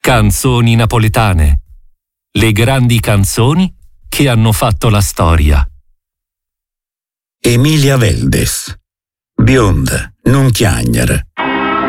Canzoni napoletane. Le grandi canzoni che hanno fatto la storia. Emilia Veldes. Bionda, non chiagnere.